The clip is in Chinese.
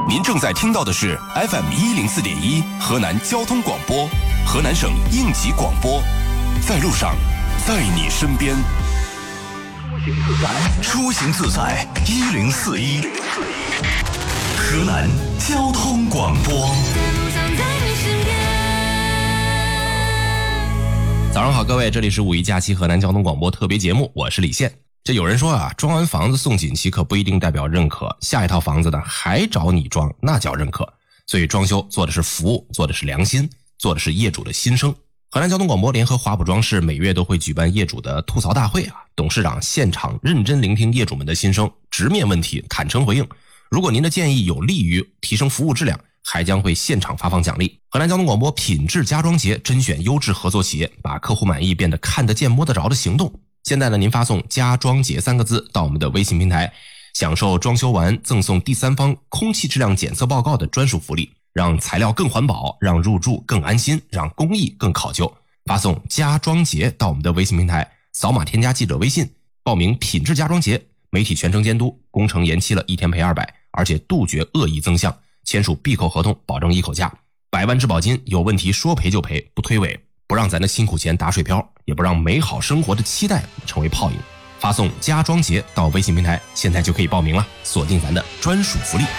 您正在听到的是 FM104.1 河南交通广播，河南省应急广播，在路上，在你身边。出行自在1041，河南交通广播。 早上好，各位，这里是五一假期河南交通广播特别节目，我是李现。这有人说啊，装完房子送锦旗可不一定代表认可，下一套房子呢还找你装，那叫认可。所以装修做的是服务，做的是良心，做的是业主的心声。河南交通广播联合华普装饰每月都会举办业主的吐槽大会啊，董事长现场认真聆听业主们的心声，直面问题，坦诚回应。如果您的建议有利于提升服务质量，还将会现场发放奖励。河南交通广播品质家装节甄选优质合作企业，把客户满意变得看得见摸得着的行动。现在呢，您发送家装节3个字到我们的微信平台，享受装修完赠送第三方空气质量检测报告的专属福利，让材料更环保，让入住更安心，让工艺更考究。发送家装节到我们的微信平台，扫码添加记者微信，报名品质家装节，媒体全程监督，工程延期了1天赔200，而且杜绝恶意增项，签署闭口合同，保证1口价，100万质保金，有问题说赔就赔，不推诿，不让咱的辛苦钱打水漂，也不让美好生活的期待成为泡影。发送家装节到微信平台，现在就可以报名了，锁定咱的专属福利。